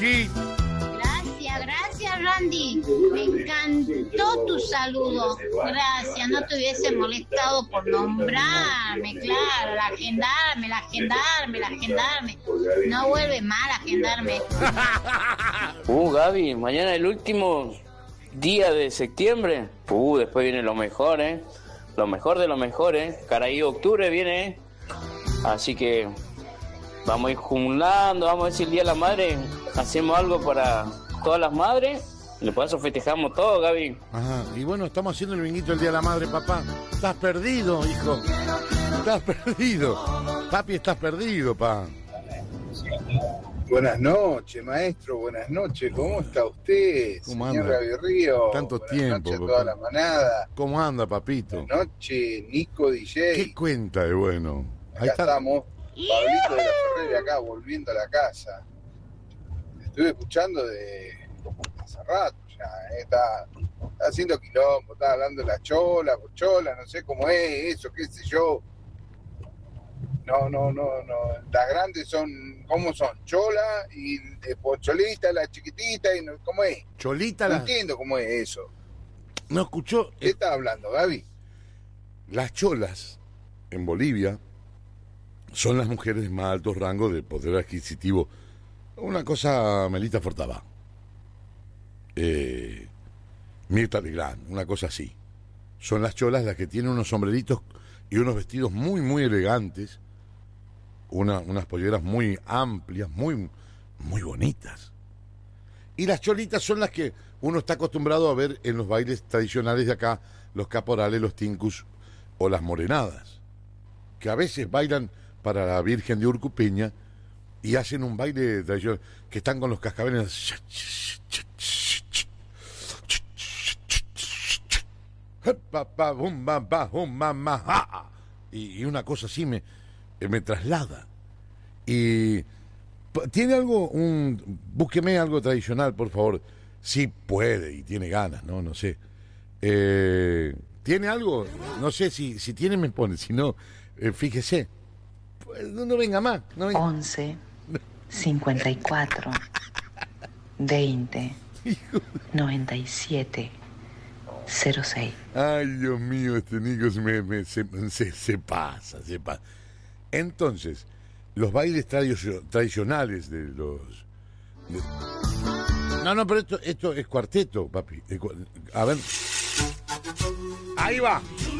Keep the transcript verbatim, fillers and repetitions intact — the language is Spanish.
hijito. Gracias, gracias, Randy. Me encantó tu saludo. Gracias, no te hubiese molestado por nombrarme, claro, la agendarme, la agendarme, la agendarme. No vuelve mal a agendarme. Uh, Gaby, mañana el último día de septiembre. Uh, después viene lo mejor, ¿eh? Lo mejor de lo mejor, ¿eh? Caray, octubre viene, ¿eh? Así que vamos a ir juntando, vamos a ver si el Día de la Madre hacemos algo para todas las madres. Le paso festejamos todo, Gaby. Ajá, y bueno, estamos haciendo el vinguito el Día de la Madre, papá. Estás perdido, hijo. Estás perdido. Papi, estás perdido, pa. Buenas noches, maestro, buenas noches. ¿Cómo está usted, ¿Cómo señor anda? Ravi Río? Tanto buenas tiempo, noches a papá. toda la manada. ¿Cómo anda, papito? Buenas noches, Nico D J. ¿Qué cuenta de bueno? Ahí Acá está. estamos, Pablito de la Ferreira acá, volviendo a la casa. Estuve escuchando de hace rato ya, eh, está, está haciendo quilombo, está hablando de la chola, pochola, no sé cómo es eso, qué sé yo. No, no, no, no. Las grandes son, ¿cómo son? Chola y eh, pocholita, la chiquitita, y no, ¿cómo es? Cholita, No la... entiendo cómo es eso. ¿No escuchó? ¿Qué Eh, está hablando, Gaby? Las cholas en Bolivia son las mujeres de más alto rango de poder adquisitivo. Una cosa, Melita Fortabá. Eh, Mirta Legrand, una cosa así. Son las cholas las que tienen unos sombreritos y unos vestidos muy, muy elegantes. Una, unas polleras muy amplias, muy, muy bonitas. Y las cholitas son las que uno está acostumbrado a ver en los bailes tradicionales de acá, los caporales, los tincus o las morenadas, que a veces bailan para la Virgen de Urcupeña y hacen un baile tradicional, que están con los cascabeles y una cosa así me, me traslada. Y tiene algo, un búsqueme algo tradicional, por favor. Si puede y tiene ganas, no, no sé. Eh, ¿Tiene algo? No sé, si, si tiene me pone, si no, eh, fíjese. Pues, no, no venga más. No venga. once, cincuenta y cuatro, veinte, noventa y siete, cero seis. Ay, Dios mío, este Nico se, me, me- se, se, se pasa, se pasa. Entonces, los bailes tradicio- tradicionales de los... de- No, no, pero esto, esto es cuarteto, papi. Es cua- A ver. Ahí va.